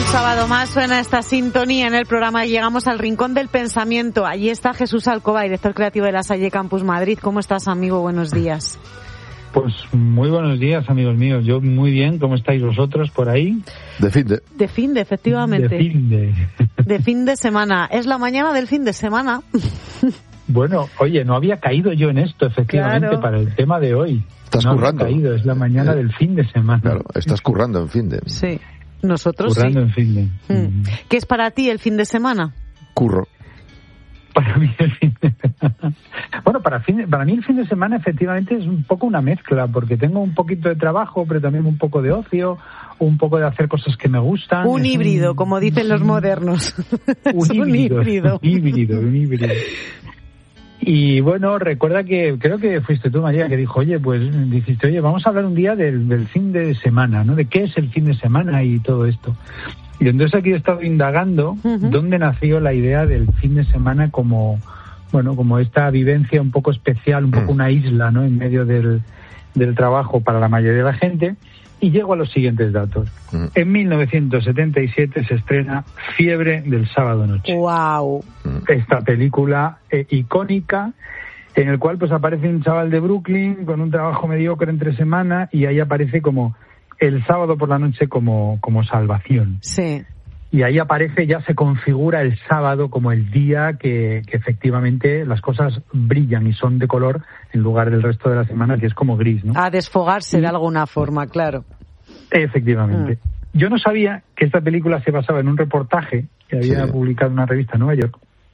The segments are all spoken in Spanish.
sábado más suena esta sintonía en el programa y llegamos al Rincón del Pensamiento. Allí está Jesús Alcoba, director creativo de la Salle Campus Madrid. ¿Cómo estás, amigo? Buenos días. Pues muy buenos días, amigos míos. Yo muy bien. ¿Cómo estáis vosotros por ahí? De fin de, efectivamente. De fin de semana. Es la mañana del fin de semana. Bueno, oye, no había caído yo en esto, efectivamente, claro. Para el tema de hoy. Estás currando. Caído, es la mañana del fin de semana. Claro, estás currando en fin de. Sí, nosotros currando sí. En fin de. ¿Qué es para ti el fin de semana? Curro. Para mí el fin de semana. Bueno, para mí el fin de semana efectivamente es un poco una mezcla, porque tengo un poquito de trabajo, pero también un poco de ocio, un poco de hacer cosas que me gustan. Un híbrido, como dicen los modernos. Un híbrido. Y bueno, recuerda que creo que fuiste tú, María, que dijo, dijiste, vamos a hablar un día del fin de semana, ¿no? De qué es el fin de semana y todo esto. Y entonces aquí he estado indagando dónde nació la idea del fin de semana como esta vivencia un poco especial, un poco una isla, ¿no? En medio del trabajo para la mayoría de la gente. Y llego a los siguientes datos. En 1977 se estrena Fiebre del sábado noche. ¡Wow! Esta película icónica en el cual pues aparece un chaval de Brooklyn con un trabajo mediocre entre semana y ahí aparece como el sábado por la noche como salvación. Sí. Y ahí aparece, ya se configura el sábado como el día que efectivamente las cosas brillan y son de color en lugar del resto de la semana, que es como gris, ¿no? A desfogarse de alguna forma, claro. Efectivamente. Yo no sabía que esta película se basaba en un reportaje que había publicado una revista en Nueva York,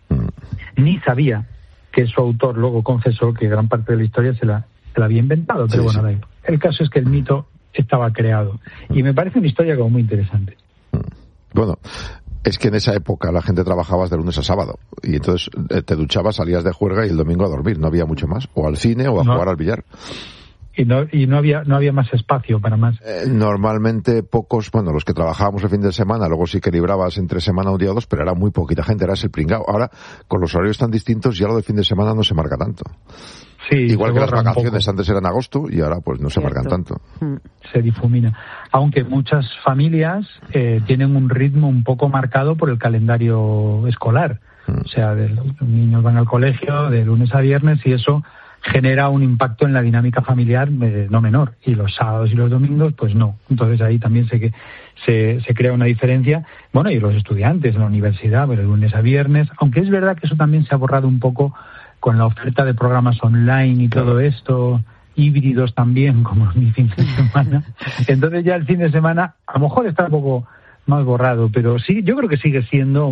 ni sabía que su autor luego confesó que gran parte de la historia se la había inventado, pero el caso es que el mito estaba creado. Y me parece una historia como muy interesante. Bueno, es que en esa época la gente trabajaba de lunes a sábado y entonces te duchabas, salías de juerga y el domingo a dormir, no había mucho más, o al cine o a jugar al billar. Y no había más espacio para más. Normalmente pocos, los que trabajábamos el fin de semana, luego sí que librabas entre semana un día o dos, pero era muy poquita gente, eras el pringao. Ahora, con los horarios tan distintos, ya lo del fin de semana no se marca tanto. Sí, igual que las vacaciones antes eran agosto y ahora pues no se marcan tanto. Se difumina. Aunque muchas familias tienen un ritmo un poco marcado por el calendario escolar. O sea, los niños van al colegio de lunes a viernes y eso genera un impacto en la dinámica familiar no menor. Y los sábados y los domingos, pues no. Entonces ahí también se crea una diferencia. Bueno, y los estudiantes en la universidad, de lunes a viernes. Aunque es verdad que eso también se ha borrado un poco con la oferta de programas online y todo esto, híbridos también, como mi fin de semana. Entonces ya el fin de semana a lo mejor está un poco más borrado, pero sí, yo creo que sigue siendo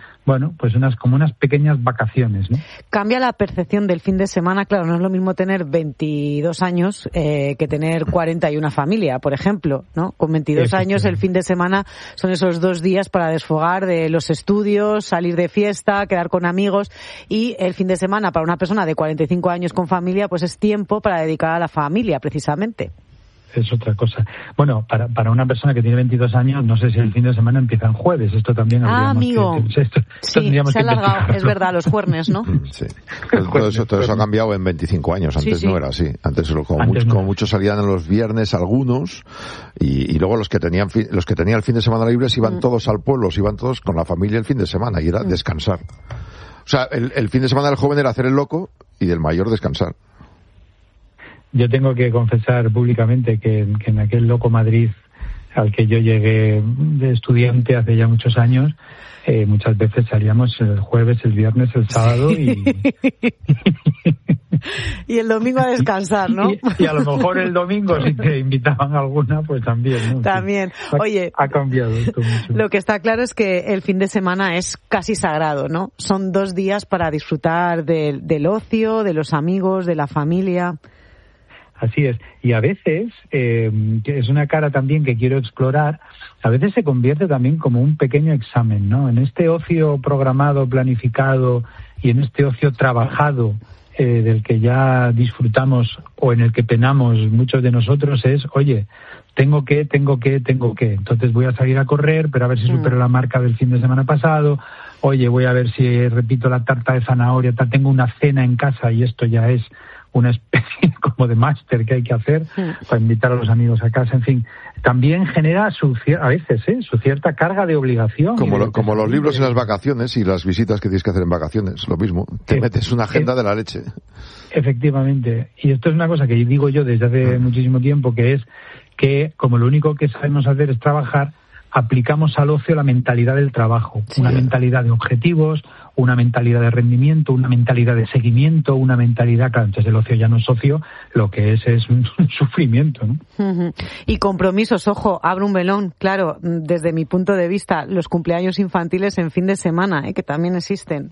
unas pequeñas vacaciones, ¿no? Cambia la percepción del fin de semana, claro, no es lo mismo tener 22 años que tener 40 y una familia, por ejemplo, ¿no? Con 22 años el fin de semana son esos 2 días para desfogar de los estudios, salir de fiesta, quedar con amigos, y el fin de semana para una persona de 45 años con familia, pues es tiempo para dedicar a la familia, precisamente. Es otra cosa. Bueno, para una persona que tiene 22 años, no sé si el fin de semana empieza en jueves. Esto también amigo. Esto se ha alargado, es verdad, los juernes, ¿no? Sí. Todo eso ha cambiado en 25 años. Antes no era así. Antes como muchos salían en los viernes algunos y luego los que tenían el fin de semana libre se iban todos al pueblo, se iban todos con la familia el fin de semana y era descansar. O sea, el fin de semana del joven era hacer el loco y del mayor descansar. Yo tengo que confesar públicamente que en aquel loco Madrid al que yo llegué de estudiante hace ya muchos años, muchas veces salíamos el jueves, el viernes, el sábado y el domingo a descansar, ¿no? Y a lo mejor el domingo, si te invitaban a alguna, pues también, ¿no? También. Oye, ha cambiado esto mucho. Lo que está claro es que el fin de semana es casi sagrado, ¿no? Son 2 días para disfrutar del ocio, de los amigos, de la familia. Así es. Y a veces, que es una cara también que quiero explorar, a veces se convierte también como un pequeño examen, ¿no? En este ocio programado, planificado y en este ocio trabajado del que ya disfrutamos o en el que penamos muchos de nosotros es, oye, tengo que. Entonces voy a salir a correr, pero a ver si supero la marca del fin de semana pasado. Oye, voy a ver si repito la tarta de zanahoria. Tengo una cena en casa y esto ya es una especie como de máster que hay que hacer para invitar a los amigos a casa, en fin, también genera a veces su cierta carga de obligación. Como los libros en las vacaciones y las visitas que tienes que hacer en vacaciones, lo mismo, te metes una agenda de la leche. Efectivamente, y esto es una cosa que digo yo desde hace muchísimo tiempo, que es que como lo único que sabemos hacer es trabajar, aplicamos al ocio la mentalidad del trabajo, una mentalidad de objetivos, una mentalidad de rendimiento, una mentalidad de seguimiento, una mentalidad, claro, entonces el ocio ya no es ocio, lo que es un sufrimiento, ¿no? Y compromisos, ojo, abro un melón, claro, desde mi punto de vista, los cumpleaños infantiles en fin de semana, que también existen.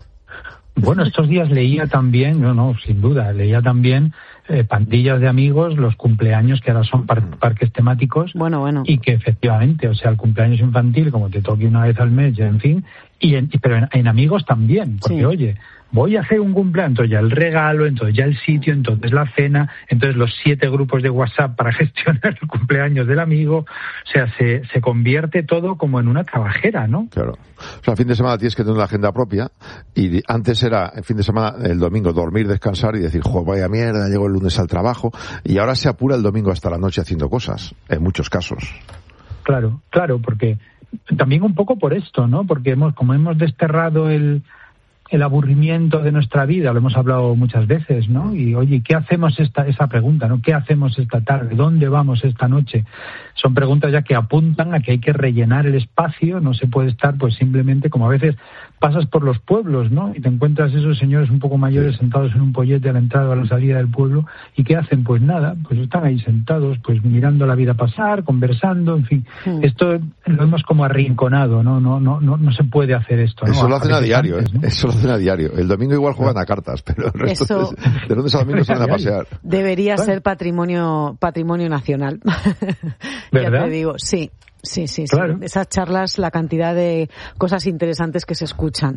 Bueno, estos días leía también, sin duda, leía también pandillas de amigos, los cumpleaños que ahora son parques temáticos. Bueno. Y que efectivamente, o sea, el cumpleaños infantil, como te toque una vez al mes, ya en fin, pero en amigos también, porque oye, voy a hacer un cumpleaños, entonces ya el regalo, entonces ya el sitio, entonces la cena, entonces los 7 grupos de WhatsApp para gestionar el cumpleaños del amigo, o sea, se convierte todo como en una trabajera, ¿no? Claro. O sea, el fin de semana tienes que tener una agenda propia, y antes era el fin de semana, el domingo, dormir, descansar y decir, vaya mierda, llego el lunes al trabajo, y ahora se apura el domingo hasta la noche haciendo cosas, en muchos casos. Claro, porque también un poco por esto, ¿no? Porque como hemos desterrado el aburrimiento de nuestra vida, lo hemos hablado muchas veces, ¿no? Y oye, ¿qué hacemos esa pregunta, ¿no? ¿Qué hacemos esta tarde? ¿Dónde vamos esta noche? Son preguntas ya que apuntan a que hay que rellenar el espacio, no se puede estar pues simplemente como a veces pasas por los pueblos, ¿no? Y te encuentras esos señores un poco mayores sentados en un pollete a la entrada o a la salida del pueblo, ¿y qué hacen? Pues nada, pues están ahí sentados, pues mirando la vida pasar, conversando, en fin. Esto lo hemos como arrinconado, ¿no? No se puede hacer esto, ¿no? Eso lo hacen a diario, antes, ¿no? Eso lo hacen a diario. El domingo igual juegan a cartas, pero el resto de lunes a domingo salen a pasear. Debería ser patrimonio nacional. ¿Verdad? Ya te digo, sí. Claro. Esas charlas, la cantidad de cosas interesantes que se escuchan.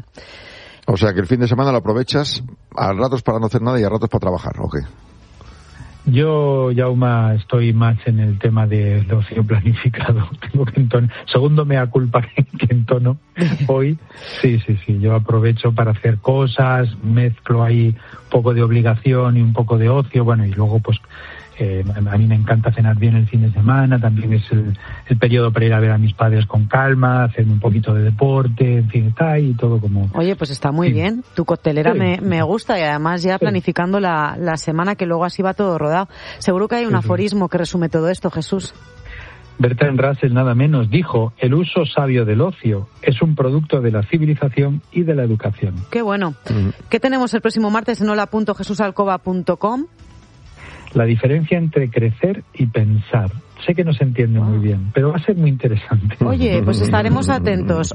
O sea, que el fin de semana lo aprovechas a ratos para no hacer nada y a ratos para trabajar, ¿o qué? Yo, Jaume, estoy más en el tema del ocio planificado. Tengo que entonar. Segundo mea culpa que entono hoy. Sí. Yo aprovecho para hacer cosas, mezclo ahí un poco de obligación y un poco de ocio. Bueno, y luego pues a mí me encanta cenar bien el fin de semana, también es el periodo para ir a ver a mis padres con calma, hacer un poquito de deporte, en fin, está ahí todo como... Oye, pues está muy bien, tu coctelera me gusta, y además ya planificando la semana, que luego así va todo rodado. Seguro que hay un aforismo que resume todo esto, Jesús. Bertrand Russell nada menos dijo: el uso sabio del ocio es un producto de la civilización y de la educación. Qué bueno. ¿Qué tenemos el próximo martes en hola.jesusalcoba.com? La diferencia entre crecer y pensar. Sé que no se entiende muy bien, pero va a ser muy interesante. Oye, pues estaremos atentos.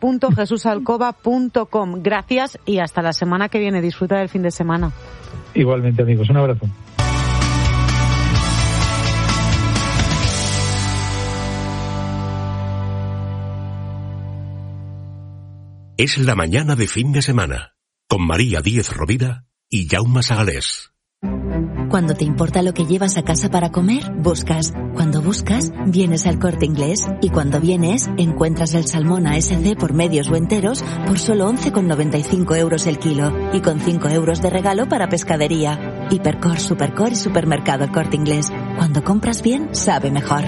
hola.jesusalcoba.com. Gracias y hasta la semana que viene. Disfruta del fin de semana. Igualmente, amigos. Un abrazo. Es la mañana de fin de semana, con María Díez Rovira y Jaume Sagalés. Cuando te importa lo que llevas a casa para comer, buscas. Cuando buscas, vienes al Corte Inglés. Y cuando vienes, encuentras el salmón ASC por medios o enteros por solo 11,95 € el kilo. Y con 5 € de regalo para pescadería. Hipercor, Supercor y Supermercado El Corte Inglés. Cuando compras bien, sabe mejor.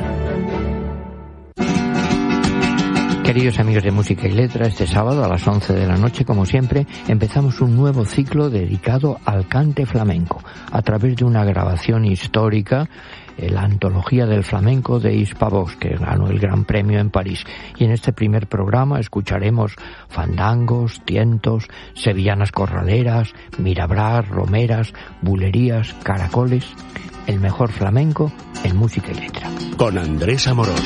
Queridos amigos de Música y Letra, este sábado a las 11 de la noche, como siempre, empezamos un nuevo ciclo dedicado al cante flamenco, a través de una grabación histórica, la antología del flamenco de Hispavox, que ganó el Gran Premio en París. Y en este primer programa escucharemos fandangos, tientos, sevillanas corraleras, mirabrás, romeras, bulerías, caracoles, el mejor flamenco en Música y Letra. Con Andrés Amorós.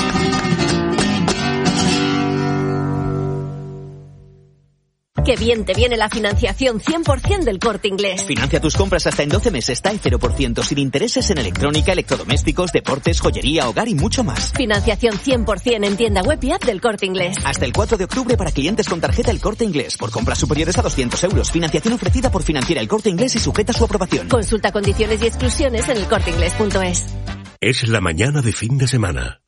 ¡Qué bien te viene la financiación 100% del Corte Inglés! Financia tus compras hasta en 12 meses, TAE 0%, sin intereses en electrónica, electrodomésticos, deportes, joyería, hogar y mucho más. Financiación 100% en tienda web y app del Corte Inglés. Hasta el 4 de octubre para clientes con tarjeta El Corte Inglés. Por compras superiores a 200 €. Financiación ofrecida por Financiera El Corte Inglés y sujeta a su aprobación. Consulta condiciones y exclusiones en elcorteinglés.es. Es la mañana de fin de semana.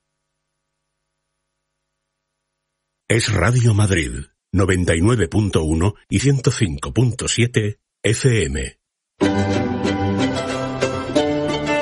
Es Radio Madrid. 99.1 y 105.7 FM.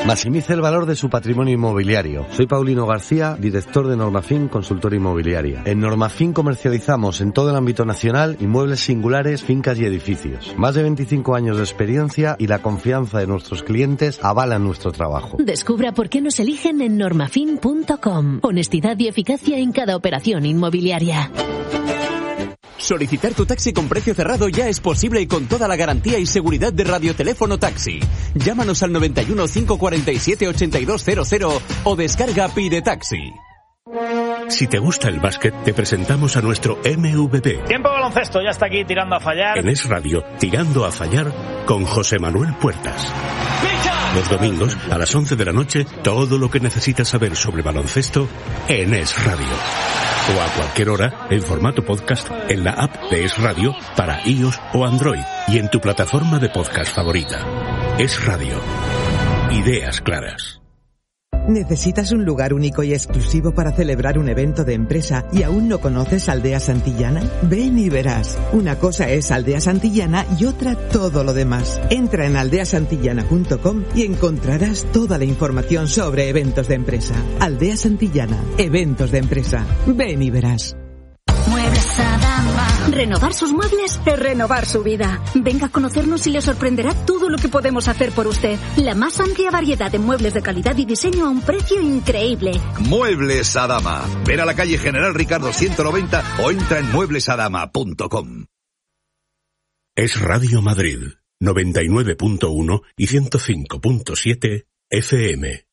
Maximice el valor de su patrimonio inmobiliario. Soy Paulino García, director de Normafin Consultora Inmobiliaria. En Normafin comercializamos en todo el ámbito nacional inmuebles singulares, fincas y edificios. Más de 25 años de experiencia y la confianza de nuestros clientes avalan nuestro trabajo. Descubra por qué nos eligen en normafin.com. Honestidad y eficacia en cada operación inmobiliaria. Solicitar tu taxi con precio cerrado ya es posible y con toda la garantía y seguridad de Radioteléfono Taxi. Llámanos al 91 547 8200 o descarga Pide Taxi. Si te gusta el básquet, te presentamos a nuestro MVP. Tiempo baloncesto, ya está aquí tirando a fallar. En Es Radio, Tirando a Fallar, con José Manuel Puertas. Los domingos, a las 11 de la noche, todo lo que necesitas saber sobre baloncesto en Es Radio. O a cualquier hora, en formato podcast, en la app de Es Radio, para iOS o Android, y en tu plataforma de podcast favorita. Es Radio. Ideas claras. ¿Necesitas un lugar único y exclusivo para celebrar un evento de empresa y aún no conoces Aldea Santillana? Ven y verás. Una cosa es Aldea Santillana y otra todo lo demás. Entra en aldeasantillana.com y encontrarás toda la información sobre eventos de empresa. Aldea Santillana, eventos de empresa. Ven y verás. Muebles Adama. Renovar sus muebles es renovar su vida. Venga a conocernos y le sorprenderá todo lo que podemos hacer por usted. La más amplia variedad de muebles de calidad y diseño a un precio increíble. Muebles Adama. Ven a la calle General Ricardo 190 o entra en mueblesadama.com. Es Radio Madrid, 99.1 y 105.7 FM.